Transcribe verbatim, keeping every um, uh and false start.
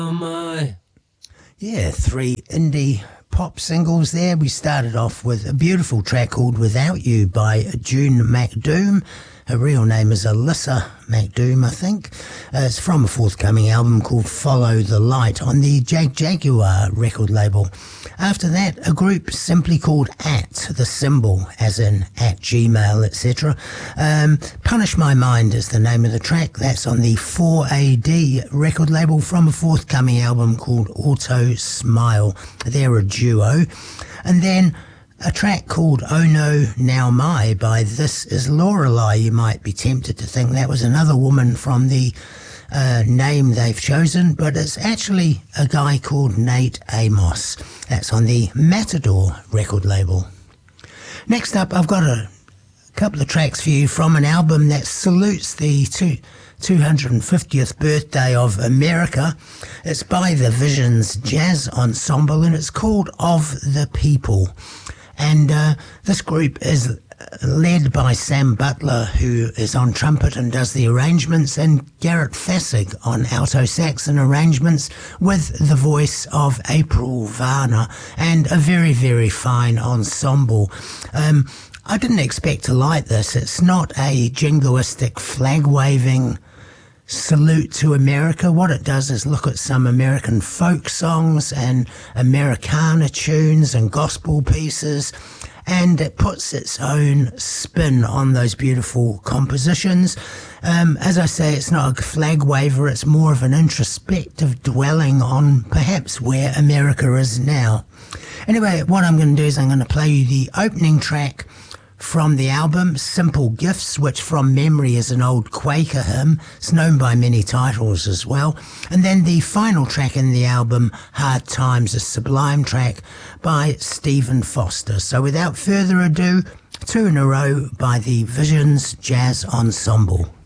Oh my. Yeah, three indie pop singles there. We started off with a beautiful track called Without You by June McDoom. Her real name is Alyssa McDoom, I think. Uh, it's from a forthcoming album called Follow the Light on the Jag Jaguar record label. After that, a group simply called At, the symbol, as in at Gmail, et cetera. Um, Punish My Mind is the name of the track. That's on the four A D record label from a forthcoming album called Auto Smile. They're a duo. And then a track called Oh No Now My by This Is Lorelei. You might be tempted to think that was another woman from the uh, name they've chosen, but it's actually a guy called Nate Amos. That's on the Matador record label. Next up, I've got a couple of tracks for you from an album that salutes the two, two hundred fiftieth birthday of America. It's by the Visions Jazz Ensemble and it's called Of the People. And uh, this group is led by Sam Butler, who is on trumpet and does the arrangements, and Garrett Fassig on alto sax and arrangements, with the voice of April Varner, and a very, very fine ensemble. Um, I didn't expect to like this. It's not a jingoistic, flag-waving salute to America. What it does is look at some American folk songs and Americana tunes and gospel pieces, and it puts its own spin on those beautiful compositions. Um, as I say, it's not a flag waver, it's more of an introspective dwelling on perhaps where America is now. Anyway, what I'm going to do is I'm going to play you the opening track from the album, Simple Gifts, which from memory is an old Quaker hymn. It's known by many titles as well. And then the final track in the album, Hard Times, a sublime track by Stephen Foster. So without further ado, two in a row by the Visions Jazz Ensemble.